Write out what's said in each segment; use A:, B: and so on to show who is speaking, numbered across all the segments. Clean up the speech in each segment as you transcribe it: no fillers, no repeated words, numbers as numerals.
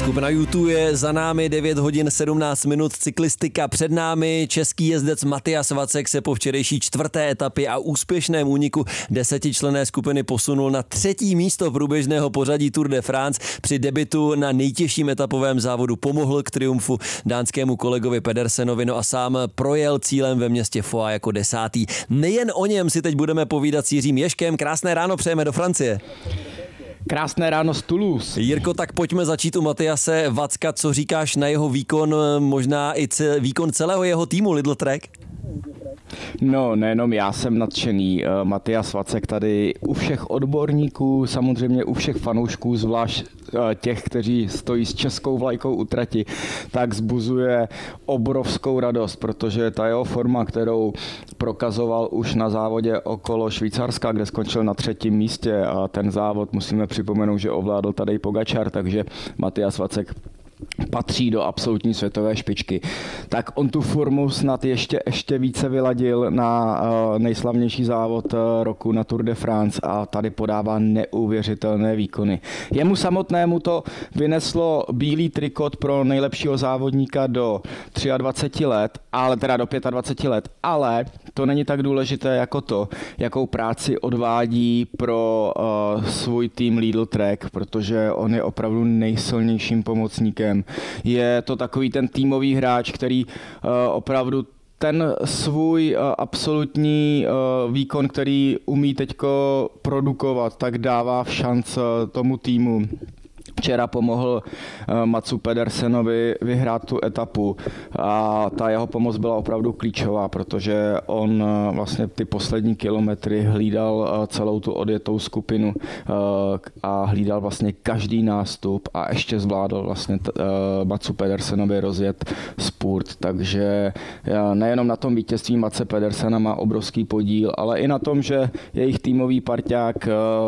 A: Skupina U2 je za námi, 9 hodin 17 minut, cyklistika před námi. Český jezdec Matyas Vacek se po včerejší čtvrté etapě a úspěšném úniku 10členné skupiny posunul na 3. místo průběžného pořadí Tour de France. Při debutu na nejtěžším etapovém závodu pomohl k triumfu dánskému kolegovi Pedersenovi, no a sám projel cílem ve městě Foix jako 10. Nejen o něm si teď budeme povídat s Jiřím Ježkem. Krásné ráno přejeme do Francie.
B: Krásné ráno z Toulouse.
A: Jirko, tak pojďme začít u Matyase Vacka. Co říkáš na jeho výkon, možná i výkon celého jeho týmu Lidl Trek?
B: No, nejenom já jsem nadšený. Matyas Vacek tady u všech odborníků, samozřejmě u všech fanoušků, zvlášť těch, kteří stojí s českou vlajkou u trati, tak zbuzuje obrovskou radost, protože ta jeho forma, kterou prokazoval už na závodě okolo Švýcarska, kde skončil na 3. místě, a ten závod musíme připomenout, že ovládl Tadej Pogačar, takže Matyas Vacek patří do absolutní světové špičky. Tak on tu formu snad ještě více vyladil na nejslavnější závod roku na Tour de France a tady podává neuvěřitelné výkony. Jemu samotnému to vyneslo bílý trikot pro nejlepšího závodníka do 23 let, ale teda do 25 let, ale to není tak důležité jako to, jakou práci odvádí pro svůj tým Lidl Trek, protože on je opravdu nejsilnějším pomocníkem. Je to takový ten týmový hráč, který opravdu ten svůj absolutní výkon, který umí teďko produkovat, tak dává v šanc tomu týmu. Včera pomohl Matsu Pedersenovi vyhrát tu etapu a ta jeho pomoc byla opravdu klíčová, protože on vlastně ty poslední kilometry hlídal celou tu odjetou skupinu a hlídal vlastně každý nástup a ještě zvládl vlastně Matsu Pedersenovi rozjet spurt, takže nejenom na tom vítězství Matse Pedersena má obrovský podíl, ale i na tom, že jejich týmový parťák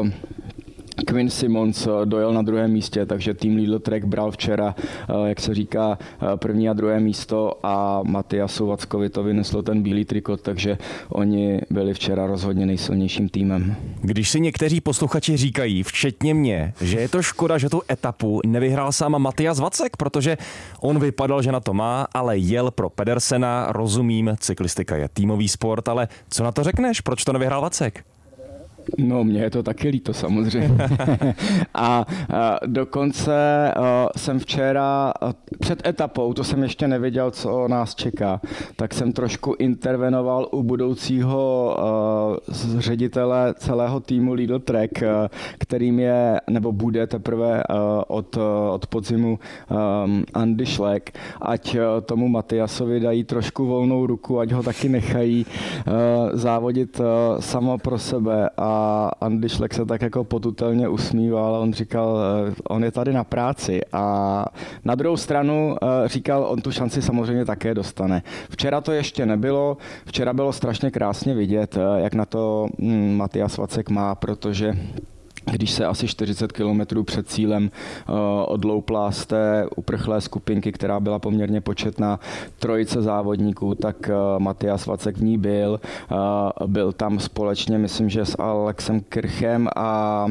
B: Quinn Simmons dojel na 2. místě, takže tým Lidl Trek bral včera, jak se říká, 1. a 2. místo a Matyasu Vackovi to vyneslo ten bílý trikot, takže oni byli včera rozhodně nejsilnějším týmem.
C: Když si někteří posluchači říkají, včetně mě, že je to škoda, že tu etapu nevyhrál sám Matyas Vacek, protože on vypadal, že na to má, ale jel pro Pedersena, rozumím, cyklistika je týmový sport, ale co na to řekneš, proč to nevyhrál Vacek?
B: No, mně je to taky líto samozřejmě. A dokonce jsem včera před etapou, to jsem ještě nevěděl, co nás čeká, tak jsem trošku intervenoval u budoucího ředitele celého týmu Lidl Trek, kterým je, nebo bude teprve od podzimu Andy Schleck, ať tomu Matyasovi dají trošku volnou ruku, ať ho taky nechají závodit samo pro sebe. A Andy Schleck se tak jako potutelně usmíval a on říkal, on je tady na práci a na druhou stranu říkal, on tu šanci samozřejmě také dostane. Včera to ještě nebylo, včera bylo strašně krásně vidět, jak na to Matyas Vacek má, protože když se asi 40 kilometrů před cílem odloupla z té uprchlé skupinky, která byla poměrně početná, 3 závodníků, tak Matyas Vacek v ní byl. Byl tam společně, myslím, že s Alexem Kirchem a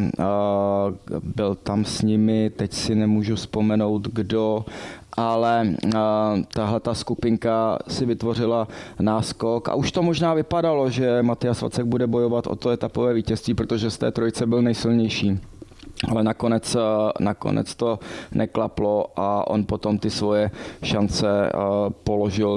B: byl tam s nimi, teď si nemůžu vzpomenout kdo, ale tahle ta skupinka si vytvořila náskok a už to možná vypadalo, že Matyas Vacek bude bojovat o to etapové vítězství, protože z té 3 byl nejsilnější. Ale nakonec to neklaplo a on potom ty svoje šance položil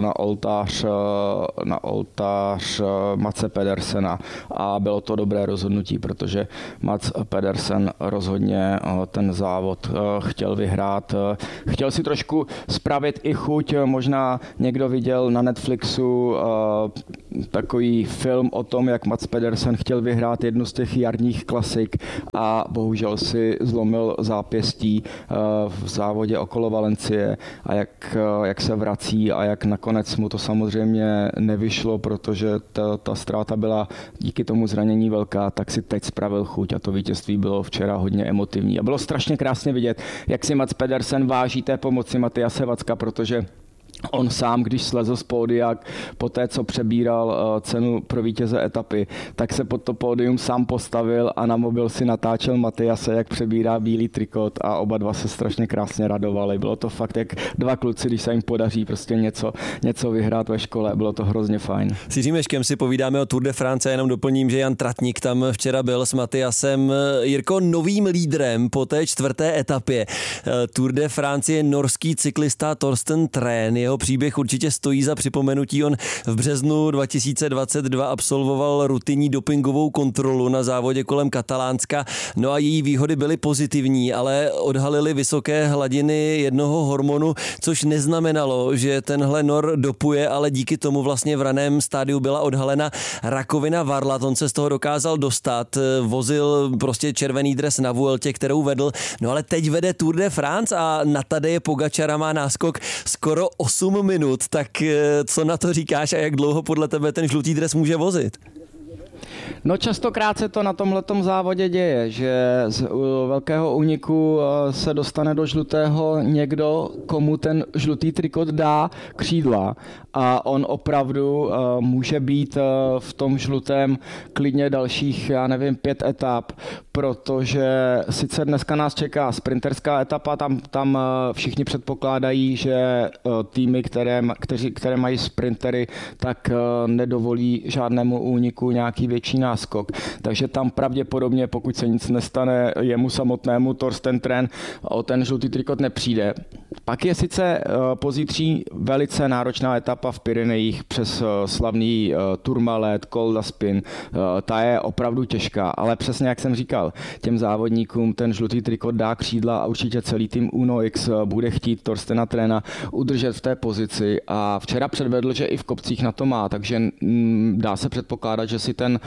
B: na oltář Matse Pedersena a bylo to dobré rozhodnutí, protože Mats Pedersen rozhodně ten závod chtěl vyhrát. Chtěl si trošku spravit i chuť, možná někdo viděl na Netflixu takový film o tom, jak Mats Pedersen chtěl vyhrát jednu z těch jarních klasik a bohužel si zlomil zápěstí v závodě okolo Valencie a jak se vrací a jak nakonec mu to samozřejmě nevyšlo, protože ta ztráta byla díky tomu zranění velká, tak si teď spravil chuť a to vítězství bylo včera hodně emotivní. A bylo strašně krásně vidět, jak si Mats Pedersen váží té pomoci Matyase Vacka, protože On sám, když slezl z pódia po té, co přebíral cenu pro vítěze etapy, tak se pod to pódium sám postavil a na mobil si natáčel Matiase, jak přebírá bílý trikot a oba dva se strašně krásně radovali. Bylo to fakt jak dva kluci, když se jim podaří prostě něco vyhrát ve škole. Bylo to hrozně fajn.
A: S Jiřím Ješkem si povídáme o Tour de France, jenom doplním, že Jan Tratník tam včera byl s Matiasem. Jirko, novým lídrem po té 4. etapě Tour de France je norský cyklista Torsten Tren. Jeho příběh určitě stojí za připomenutí. On v březnu 2022 absolvoval rutinní dopingovou kontrolu na závodě kolem Katalánska. No a její výhody byly pozitivní, ale odhalily vysoké hladiny jednoho hormonu, což neznamenalo, že tenhle Nor dopuje, ale díky tomu vlastně v raném stádiu byla odhalena rakovina varlat. On se z toho dokázal dostat, vozil prostě červený dres na Vueltě, kterou vedl. No ale teď vede Tour de France a na Tadeje Pogačara má náskok skoro 8 minut. Tak co na to říkáš a jak dlouho podle tebe ten žlutý dres může vozit?
B: No častokrát se to na tomhletom závodě děje, že z velkého úniku se dostane do žlutého někdo, komu ten žlutý trikot dá křídla a on opravdu může být v tom žlutém klidně dalších, 5 etap, protože sice dneska nás čeká sprinterská etapa, tam všichni předpokládají, že týmy, které mají sprintery, tak nedovolí žádnému úniku nějaký větší náskok. Takže tam pravděpodobně, pokud se nic nestane jemu samotnému, Torsten Tren o ten žlutý trikot nepřijde. Pak je sice pozítří velice náročná etapa v Pyrenejích přes slavný Tourmalet, Col d'Aspin. Ta je opravdu těžká, ale přesně jak jsem říkal, těm závodníkům ten žlutý trikot dá křídla a určitě celý tým Uno X bude chtít Torstena Trena udržet v té pozici a včera předvedl, že i v kopcích na to má, takže dá se předpokládat, že si ten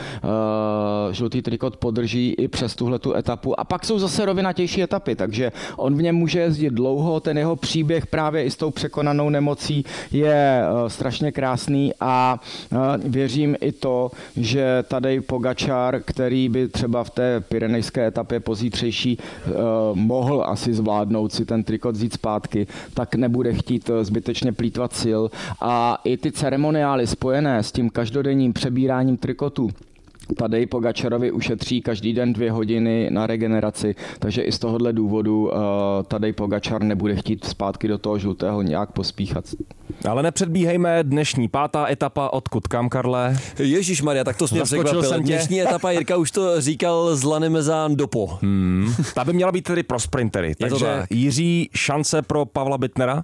B: žlutý trikot podrží i přes tuhletu etapu. A pak jsou zase rovinatější etapy, takže on v něm může jezdit dlouho, ten jeho příběh právě i s tou překonanou nemocí je strašně krásný a věřím i to, že Tadej Pogačar, který by třeba v té pyrenejské etapě pozítřejší mohl asi zvládnout si ten trikot vzít zpátky, tak nebude chtít zbytečně plýtvat sil a i ty ceremoniály spojené s tím každodenním přebíráním trikotu Tadej Pogačarovi ušetří každý den 2 hodiny na regeneraci, takže i z tohohle důvodu Tadej Pogačar nebude chtít zpátky do toho žlutého nějak pospíchat.
C: Ale nepředbíhejme, dnešní 5. etapa, odkud kam, Karle?
A: Ježišmarja, tak to jsi mě překvapil. Dnešní etapa, Jirka už to říkal, z Lannemezan do Po.
C: Ta by měla být tedy pro sprintery, takže Jiří, šance pro Pavla Bittnera?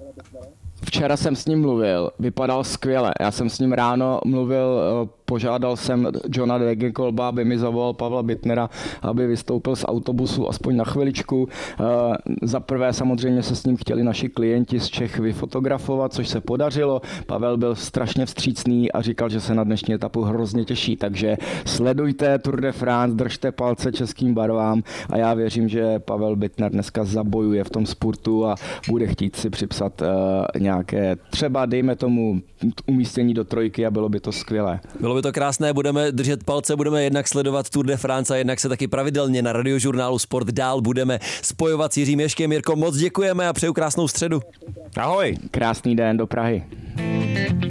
B: Včera jsem s ním mluvil, vypadal skvěle. Já jsem s ním ráno mluvil, požádal jsem Johna Degenkolba, aby mi zavolal Pavla Bittnera, aby vystoupil z autobusu aspoň na chviličku. Za prvé samozřejmě se s ním chtěli naši klienti z Čech vyfotografovat, což se podařilo. Pavel byl strašně vstřícný a říkal, že se na dnešní etapu hrozně těší, takže sledujte Tour de France, držte palce českým barvám a já věřím, že Pavel Bittner dneska zabojuje v tom spurtu a bude chtít si připsat nějaké třeba, dejme tomu, umístění do 3 a bylo by to skvělé.
A: Bylo by to krásné, budeme držet palce, budeme jednak sledovat Tour de France a jednak se taky pravidelně na Radiožurnálu Sport dál budeme spojovat s Jiřím Ješkem. Jirko, moc děkujeme a přeju krásnou středu.
C: Ahoj.
B: Krásný den do Prahy.